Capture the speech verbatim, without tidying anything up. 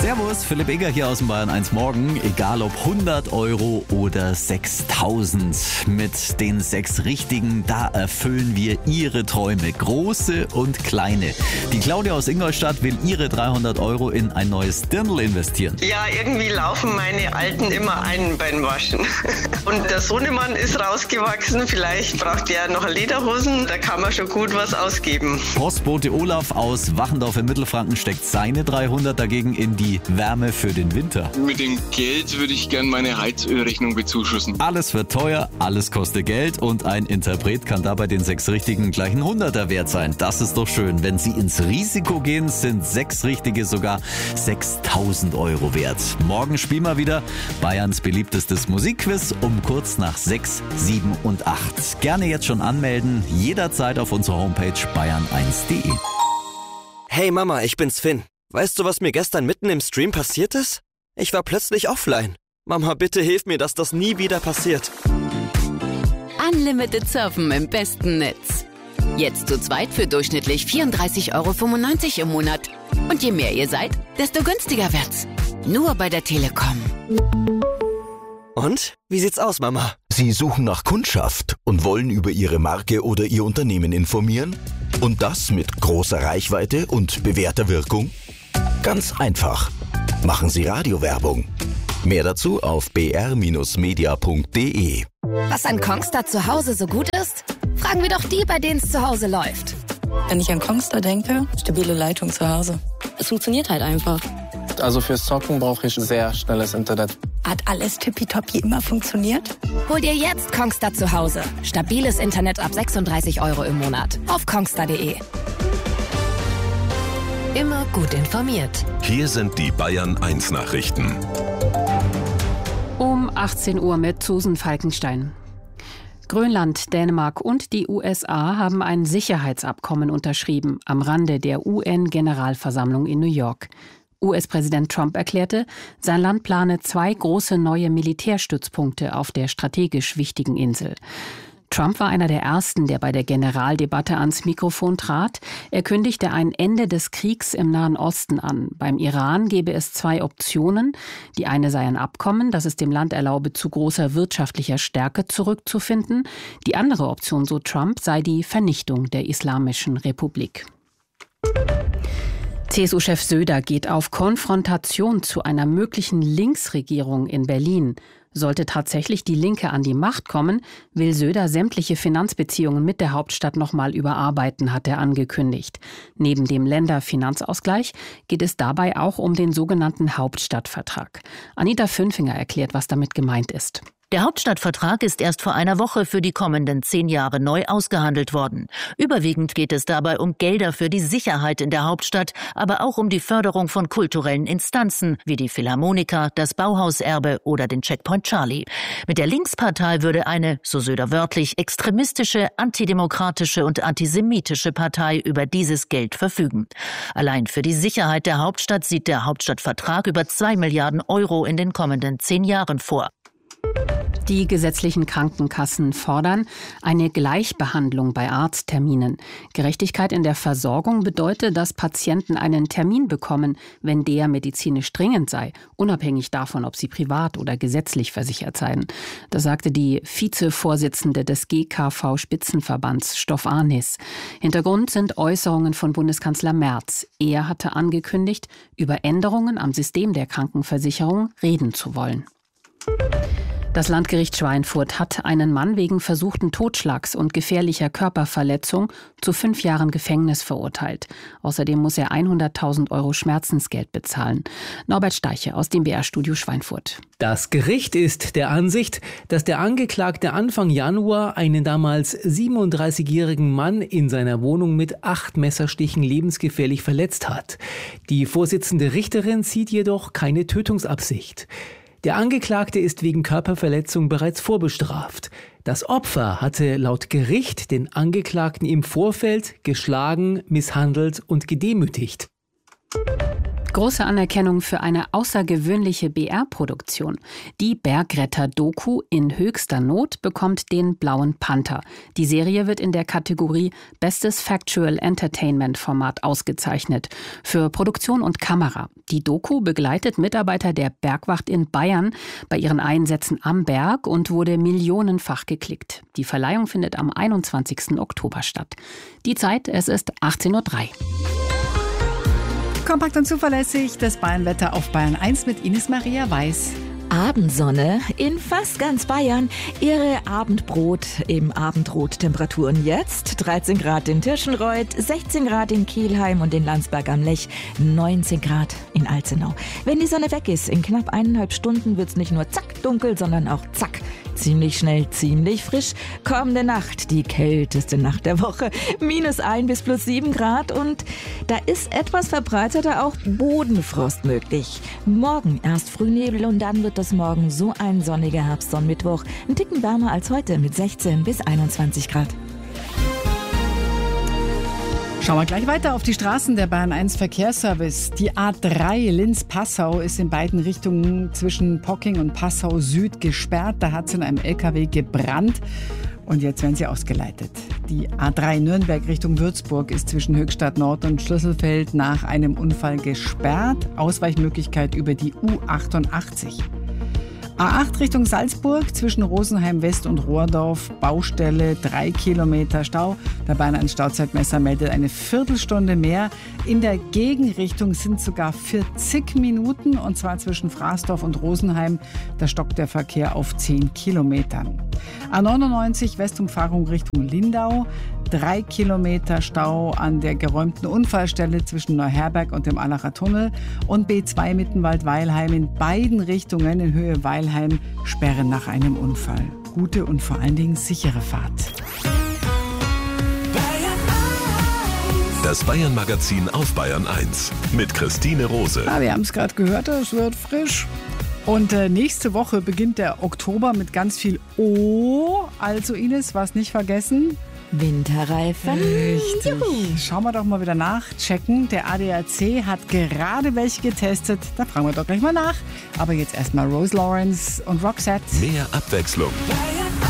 Servus, Philipp Eger hier aus dem Bayern eins Morgen. Egal ob hundert Euro oder sechstausend. Mit den sechs Richtigen, da erfüllen wir Ihre Träume. Große und kleine. Die Claudia aus Ingolstadt will ihre dreihundert Euro in ein neues Dirndl investieren. Ja, irgendwie laufen meine Alten immer ein beim Waschen. Und der Sohnemann ist rausgewachsen. Vielleicht braucht er noch Lederhosen. Da kann man schon gut was ausgeben. Postbote Olaf aus Wachendorf in Mittelfranken steckt seine dreihundert dagegen in die Wärme für den Winter. Mit dem Geld würde ich gerne meine Heizölrechnung bezuschussen. Alles wird teuer, alles kostet Geld und ein Interpret kann dabei den sechs Richtigen gleich ein Hunderter wert sein. Das ist doch schön. Wenn Sie ins Risiko gehen, sind sechs Richtige sogar sechstausend Euro wert. Morgen spielen wir wieder Bayerns beliebtestes Musikquiz um kurz nach sechs, sieben und acht. Gerne jetzt schon anmelden, jederzeit auf unserer Homepage bayern eins punkt de. Hey Mama, ich bin's Finn. Weißt du, was mir gestern mitten im Stream passiert ist? Ich war plötzlich offline. Mama, bitte hilf mir, dass das nie wieder passiert. Unlimited Surfen im besten Netz. Jetzt zu zweit für durchschnittlich vierunddreißig Euro fünfundneunzig im Monat. Und je mehr ihr seid, desto günstiger wird's. Nur bei der Telekom. Und? Wie sieht's aus, Mama? Sie suchen nach Kundschaft und wollen über Ihre Marke oder Ihr Unternehmen informieren? Und das mit großer Reichweite und bewährter Wirkung? Ganz einfach. Machen Sie Radiowerbung. Mehr dazu auf b r media punkt d e. Was an Kongstar zu Hause so gut ist? Fragen wir doch die, bei denen es zu Hause läuft. Wenn ich an Kongstar denke, stabile Leitung zu Hause. Es funktioniert halt einfach. Also fürs Zocken brauche ich sehr schnelles Internet. Hat alles tippitoppi immer funktioniert? Hol dir jetzt Kongstar zu Hause. Stabiles Internet ab sechsunddreißig Euro im Monat. Auf kongstar punkt de. Immer gut informiert. Hier sind die Bayern eins Nachrichten. Um achtzehn Uhr mit Susan Falkenstein. Grönland, Dänemark und die U S A haben ein Sicherheitsabkommen unterschrieben am Rande der U N-Generalversammlung in New York. U S-Präsident Trump erklärte, sein Land plane zwei große neue Militärstützpunkte auf der strategisch wichtigen Insel. Trump war einer der Ersten, der bei der Generaldebatte ans Mikrofon trat. Er kündigte ein Ende des Kriegs im Nahen Osten an. Beim Iran gebe es zwei Optionen. Die eine sei ein Abkommen, das es dem Land erlaube, zu großer wirtschaftlicher Stärke zurückzufinden. Die andere Option, so Trump, sei die Vernichtung der Islamischen Republik. C S U-Chef Söder geht auf Konfrontation zu einer möglichen Linksregierung in Berlin. Sollte tatsächlich die Linke an die Macht kommen, will Söder sämtliche Finanzbeziehungen mit der Hauptstadt nochmal überarbeiten, hat er angekündigt. Neben dem Länderfinanzausgleich geht es dabei auch um den sogenannten Hauptstadtvertrag. Anita Fünfinger erklärt, was damit gemeint ist. Der Hauptstadtvertrag ist erst vor einer Woche für die kommenden zehn Jahre neu ausgehandelt worden. Überwiegend geht es dabei um Gelder für die Sicherheit in der Hauptstadt, aber auch um die Förderung von kulturellen Instanzen wie die Philharmoniker, das Bauhauserbe oder den Checkpoint Charlie. Mit der Linkspartei würde eine, so Söder wörtlich, extremistische, antidemokratische und antisemitische Partei über dieses Geld verfügen. Allein für die Sicherheit der Hauptstadt sieht der Hauptstadtvertrag über zwei Milliarden Euro in den kommenden zehn Jahren vor. Die gesetzlichen Krankenkassen fordern eine Gleichbehandlung bei Arztterminen. Gerechtigkeit in der Versorgung bedeutet, dass Patienten einen Termin bekommen, wenn der medizinisch dringend sei, unabhängig davon, ob sie privat oder gesetzlich versichert seien. Das sagte die Vizevorsitzende des G K V-Spitzenverbands, Stoff Arnis. Hintergrund sind Äußerungen von Bundeskanzler Merz. Er hatte angekündigt, über Änderungen am System der Krankenversicherung reden zu wollen. Das Landgericht Schweinfurt hat einen Mann wegen versuchten Totschlags und gefährlicher Körperverletzung zu fünf Jahren Gefängnis verurteilt. Außerdem muss er hunderttausend Euro Schmerzensgeld bezahlen. Norbert Steiche aus dem B R-Studio Schweinfurt. Das Gericht ist der Ansicht, dass der Angeklagte Anfang Januar einen damals siebenunddreißigjährigen Mann in seiner Wohnung mit acht Messerstichen lebensgefährlich verletzt hat. Die Vorsitzende Richterin sieht jedoch keine Tötungsabsicht. Der Angeklagte ist wegen Körperverletzung bereits vorbestraft. Das Opfer hatte laut Gericht den Angeklagten im Vorfeld geschlagen, misshandelt und gedemütigt. Große Anerkennung für eine außergewöhnliche B R-Produktion. Die Bergretter-Doku in höchster Not bekommt den Blauen Panther. Die Serie wird in der Kategorie Bestes Factual Entertainment-Format ausgezeichnet. Für Produktion und Kamera. Die Doku begleitet Mitarbeiter der Bergwacht in Bayern bei ihren Einsätzen am Berg und wurde millionenfach geklickt. Die Verleihung findet am einundzwanzigsten Oktober statt. Die Zeit, es ist achtzehn Uhr drei. Kompakt und zuverlässig, das Bayernwetter auf Bayern eins mit Ines Maria Weiß. Abendsonne in fast ganz Bayern. Ihre Abendbrot im Abendrot. Temperaturen jetzt dreizehn Grad in Tirschenreuth, sechzehn Grad in Kelheim und in Landsberg am Lech, neunzehn Grad in Alzenau. Wenn die Sonne weg ist, in knapp eineinhalb Stunden wird's nicht nur zack dunkel, sondern auch zack ziemlich schnell, ziemlich frisch. Kommende Nacht, die kälteste Nacht der Woche, minus ein bis plus sieben Grad und da ist etwas verbreiteter auch Bodenfrost möglich. Morgen erst Frühnebel und dann wird das morgen so ein sonniger Herbstsonnenmittwoch. Ein Ticken wärmer als heute mit sechzehn bis einundzwanzig Grad. Schauen wir gleich weiter auf die Straßen der Bayern eins Verkehrsservice. Die A drei Linz-Passau ist in beiden Richtungen zwischen Pocking und Passau Süd gesperrt. Da hat es in einem L K W gebrannt und jetzt werden sie ausgeleitet. Die A drei Nürnberg Richtung Würzburg ist zwischen Höchstadt Nord und Schlüsselfeld nach einem Unfall gesperrt. Ausweichmöglichkeit über die U achtundachtzig. A acht Richtung Salzburg zwischen Rosenheim West und Rohrdorf, Baustelle, drei Kilometer Stau. Der Bayern eins Stauzeitmesser meldet eine Viertelstunde mehr. In der Gegenrichtung sind sogar vierzig Minuten und zwar zwischen Fraßdorf und Rosenheim. Da stockt der Verkehr auf zehn Kilometern. A neunundneunzig Westumfahrung Richtung Lindau. Drei Kilometer Stau an der geräumten Unfallstelle zwischen Neuherberg und dem Allacher Tunnel. Und B zwei Mittenwald-Weilheim in beiden Richtungen in Höhe Weilheim sperren nach einem Unfall. Gute und vor allen Dingen sichere Fahrt. Das Bayern-Magazin auf Bayern eins mit Christine Rose. Ja, wir haben es gerade gehört, es wird frisch. Und äh, nächste Woche beginnt der Oktober mit ganz viel O. Also Ines, was nicht vergessen? Winterreifen. Richtig. Juhu. Schauen wir doch mal wieder nach, checken. Der A D A C hat gerade welche getestet. Da fragen wir doch gleich mal nach. Aber jetzt erstmal Rose Lawrence und Roxette. Mehr Abwechslung.